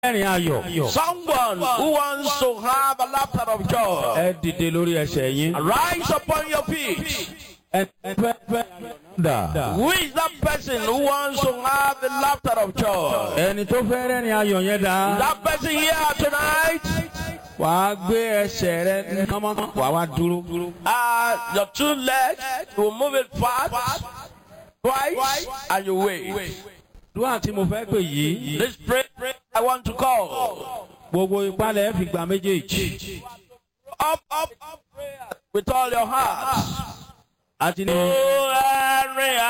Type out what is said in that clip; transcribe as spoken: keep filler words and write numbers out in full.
Someone who wants to have a laughter of joy, rise upon your feet. Who is that person who wants to have the laughter of joy? That person here tonight. Uh, your two legs, you will move it fast, twice, and you wait. This prayer I want to call. Up, up, up, prayer with all your heart. Oh, Henry,